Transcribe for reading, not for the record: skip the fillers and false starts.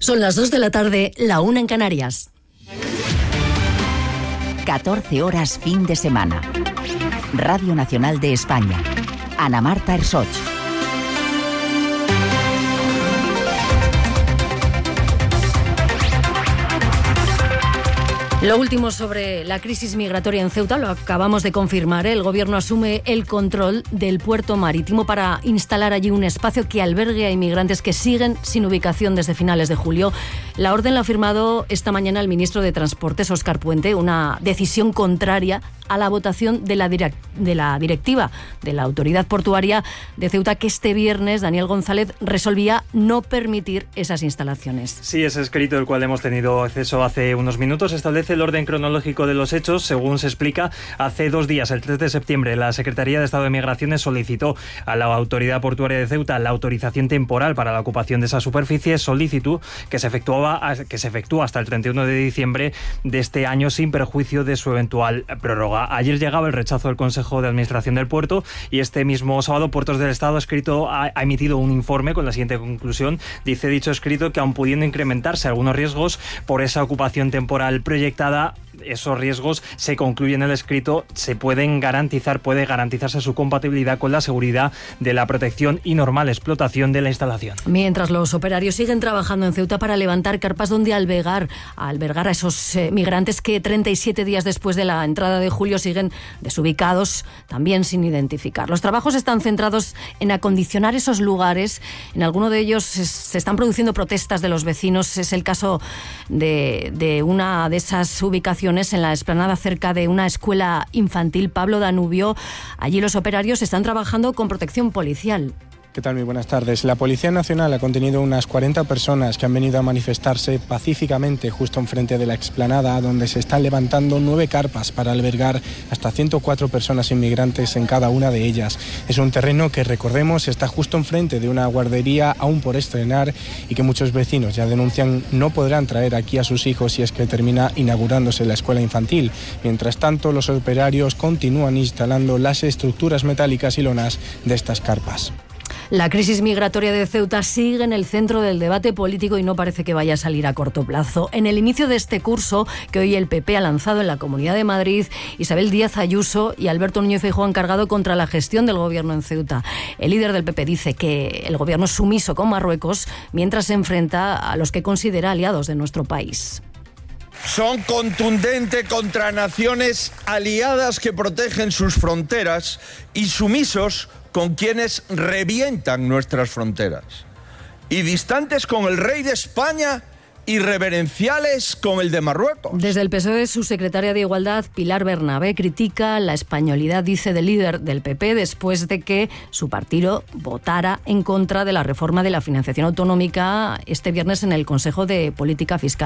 Son las 2 de la tarde, la 1 en Canarias. 14 horas fin de semana. Radio Nacional de España. Ana Marta Ersoch. Lo último sobre la crisis migratoria en Ceuta lo acabamos de confirmar. El Gobierno asume el control del puerto marítimo para instalar allí un espacio que albergue a inmigrantes que siguen sin ubicación desde finales de julio. La orden la ha firmado esta mañana el ministro de Transportes, Óscar Puente, una decisión contraria a la votación de la directiva de la Autoridad Portuaria de Ceuta, que este viernes Daniel González resolvía no permitir esas instalaciones. Sí, ese escrito del cual hemos tenido acceso hace unos minutos establece el orden cronológico de los hechos. Según se explica, hace 2 días, el 3 de septiembre, la Secretaría de Estado de Migraciones solicitó a la Autoridad Portuaria de Ceuta la autorización temporal para la ocupación de esa superficie, solicitud que se efectúa hasta el 31 de diciembre de este año sin perjuicio de su eventual prórroga. Ayer llegaba el rechazo del Consejo de Administración del Puerto y este mismo sábado Puertos del Estado ha emitido un informe con la siguiente conclusión. Dice dicho escrito que aun pudiendo incrementarse algunos riesgos por esa ocupación temporal proyectada, esos riesgos se concluyen en el escrito, puede garantizarse su compatibilidad con la seguridad de la protección y normal explotación de la instalación. Mientras los operarios siguen trabajando en Ceuta para levantar carpas donde albergar a esos migrantes que 37 días después de la entrada de julio siguen desubicados, también sin identificar. Los trabajos están centrados en acondicionar esos lugares. En alguno de ellos se están produciendo protestas de los vecinos. Es el caso de una de esas ubicaciones en la explanada cerca de una escuela infantil, Pablo Danubio. Allí los operarios están trabajando con protección policial. ¿Qué tal? Muy buenas tardes. La Policía Nacional ha contenido unas 40 personas que han venido a manifestarse pacíficamente justo enfrente de la explanada, donde se están levantando 9 carpas para albergar hasta 104 personas inmigrantes en cada una de ellas. Es un terreno que, recordemos, está justo enfrente de una guardería aún por estrenar y que muchos vecinos ya denuncian no podrán traer aquí a sus hijos si es que termina inaugurándose la escuela infantil. Mientras tanto, los operarios continúan instalando las estructuras metálicas y lonas de estas carpas. La crisis migratoria de Ceuta sigue en el centro del debate político y no parece que vaya a salir a corto plazo. En el inicio de este curso, que hoy el PP ha lanzado en la Comunidad de Madrid, Isabel Díaz Ayuso y Alberto Núñez Feijóo han cargado contra la gestión del gobierno en Ceuta. El líder del PP dice que el gobierno es sumiso con Marruecos mientras se enfrenta a los que considera aliados de nuestro país. Son contundentes contra naciones aliadas que protegen sus fronteras y sumisos con quienes revientan nuestras fronteras. Y distantes con el rey de España y reverenciales con el de Marruecos. Desde el PSOE, su secretaria de Igualdad, Pilar Bernabé, critica la españolidad, dice, del líder del PP después de que su partido votara en contra de la reforma de la financiación autonómica este viernes en el Consejo de Política Fiscal.